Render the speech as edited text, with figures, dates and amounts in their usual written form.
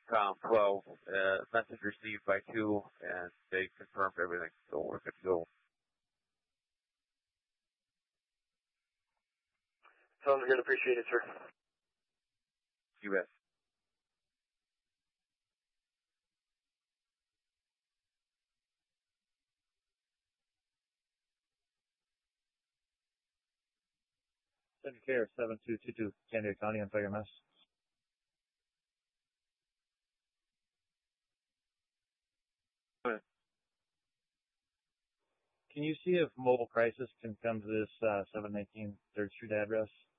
Com 12, message received by 2, and they confirmed everything, so we're good to go. Sounds good. Appreciate it, sir. You bet. Center Care 7222, San Diego County on fire mess. Can you see if Mobile Crisis can come to this 719 3rd Street address?